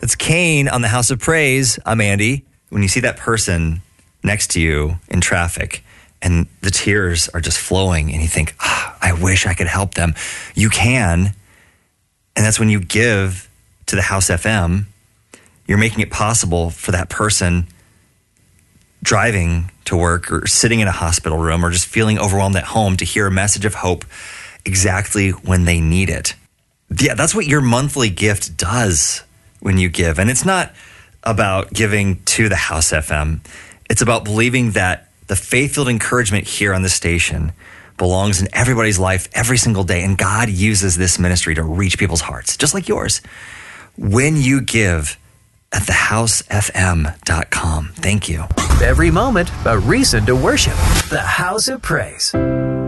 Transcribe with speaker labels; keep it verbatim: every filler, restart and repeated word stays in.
Speaker 1: That's Kane on the House of Praise. I'm Andy. When you see that person next to you in traffic and the tears are just flowing and you think, ah, I wish I could help them, you can. And that's when you give to the House F M. You're making it possible for that person driving to work or sitting in a hospital room or just feeling overwhelmed at home to hear a message of hope exactly when they need it. Yeah, that's what your monthly gift does when you give. And it's not about giving to the House F M. It's about believing that the faith-filled encouragement here on the station belongs in everybody's life every single day. And God uses this ministry to reach people's hearts, just like yours. When you give at the house f m dot com. Thank you.
Speaker 2: Every moment, a reason to worship. The House of Praise.